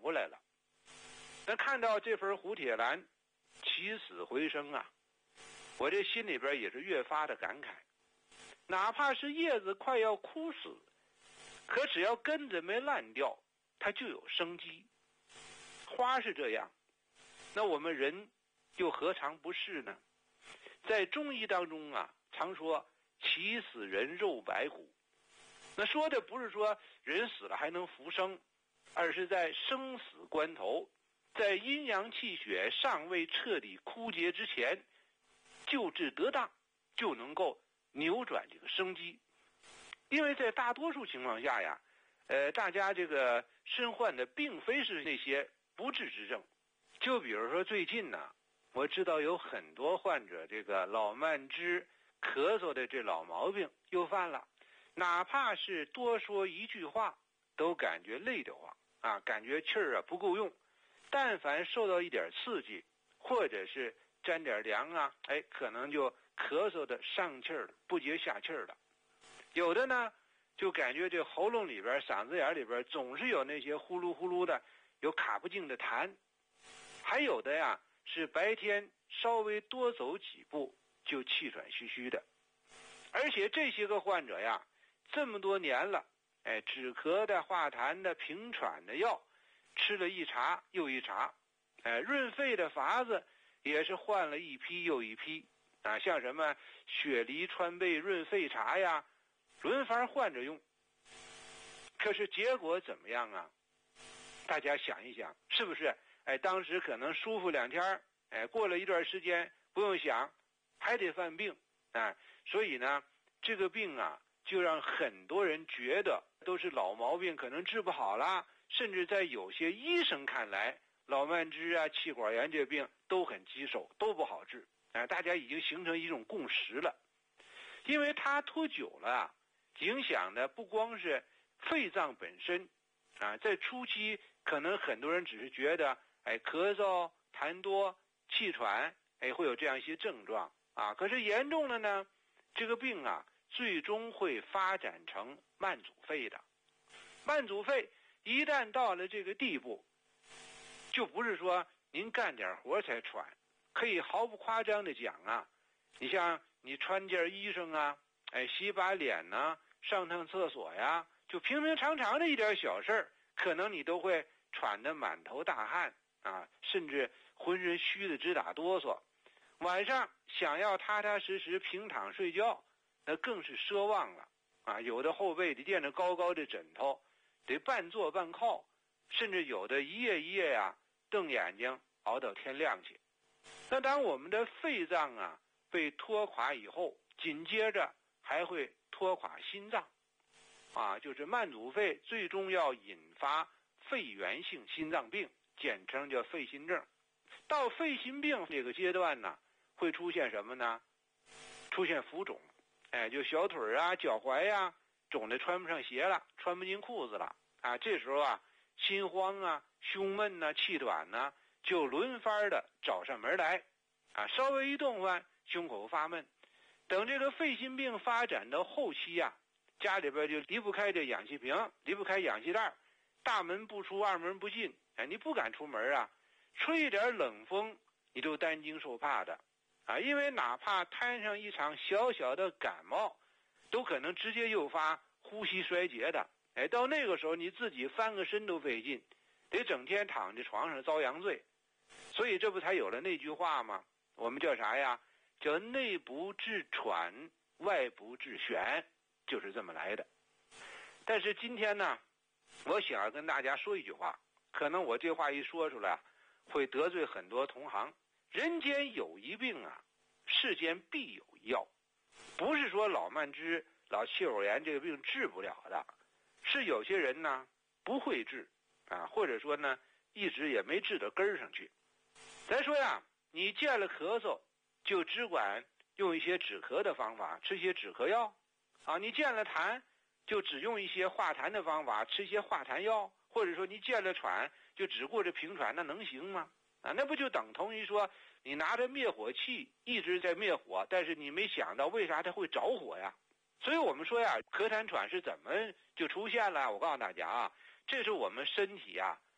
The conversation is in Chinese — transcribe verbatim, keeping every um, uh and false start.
回来了。那看到这份胡铁兰起死回生啊，我这心里边也是越发的感慨。哪怕是叶子快要枯死，可只要根子没烂掉，它就有生机。花是这样，那我们人又何尝不是呢？在中医当中啊，常说起死人肉白骨，那说的不是说人死了还能复生，而是在生死关头，在阴阳气血尚未彻底枯竭之前，救治得当，就能够扭转这个生机。因为在大多数情况下呀，呃，大家这个身患的并非是那些不治之症。就比如说最近呢，我知道有很多患者这个老慢支咳嗽的这老毛病又犯了，哪怕是多说一句话都感觉累得慌啊，感觉气儿啊不够用。但凡受到一点刺激，或者是沾点凉啊，哎，可能就咳嗽的上气儿了，不接下气儿了。有的呢，就感觉这喉咙里边、嗓子眼里边总是有那些呼噜呼噜的，有卡不净的痰。还有的呀，是白天稍微多走几步就气喘吁吁的。而且这些个患者呀，这么多年了，哎，止咳的、化痰的、平喘的药吃了一茬又一茬，哎，润肺的法子也是换了一批又一批啊，像什么雪梨川贝润肺茶呀，轮番换着用。可是结果怎么样啊？大家想一想，是不是？哎，当时可能舒服两天，哎，过了一段时间，不用想，还得犯病啊。所以呢，这个病啊，就让很多人觉得都是老毛病，可能治不好了。甚至在有些医生看来，老慢支啊、气管炎这病都很棘手，都不好治。哎，大家已经形成一种共识了，因为它拖久了啊，影响的不光是肺脏本身啊，在初期可能很多人只是觉得，哎，咳嗽、痰多、气喘，哎，会有这样一些症状啊。可是严重了呢，这个病啊，最终会发展成慢阻肺的。慢阻肺一旦到了这个地步，就不是说您干点活才喘，可以毫不夸张的讲啊，你像你穿件衣裳啊，哎，洗把脸呐，上趟厕所呀，就平平常常的一点小事儿，可能你都会喘得满头大汗啊，甚至浑身虚的直打哆嗦。晚上想要踏踏实实平躺睡觉，那更是奢望了啊！有的后背得垫着高高的枕头，得半坐半靠，甚至有的一夜一夜呀、啊，瞪眼睛熬到天亮去。那当我们的肺脏啊被拖垮以后，紧接着还会拖垮心脏啊，就是慢阻肺最终要引发肺源性心脏病，简称叫肺心症。到肺心病这个阶段呢，会出现什么呢？出现浮肿，哎，就小腿啊、脚踝呀、啊，肿得穿不上鞋了，穿不进裤子了啊。这时候啊，心慌啊、胸闷啊、气短啊，就轮番的找上门来啊。稍微一动换，胸口发闷。等这个肺心病发展到后期呀、啊，家里边就离不开这氧气瓶，离不开氧气袋，大门不出，二门不进，哎，你不敢出门啊。吹一点冷风你都担惊受怕的啊，因为哪怕摊上一场小小的感冒，都可能直接诱发呼吸衰竭的。哎，到那个时候你自己翻个身都费劲，得整天躺在床上遭阳罪。所以这不才有了那句话吗？我们叫啥呀？叫内不治喘，外不治癣，就是这么来的。但是今天呢，我想要跟大家说一句话，可能我这话一说出来会得罪很多同行。人间有一病啊，世间必有一药。不是说老慢支、老气管炎这个病治不了的，是有些人呢不会治啊，或者说呢一直也没治到根儿上去。咱说呀，你见了咳嗽就只管用一些止咳的方法，吃些止咳药啊；你见了痰就只用一些化痰的方法，吃一些化痰药，或者说你见了喘就只顾着平喘，那能行吗？啊，那不就等同于说你拿着灭火器一直在灭火，但是你没想到为啥它会着火呀？所以我们说呀，咳痰喘是怎么就出现了？我告诉大家啊，这是我们身体啊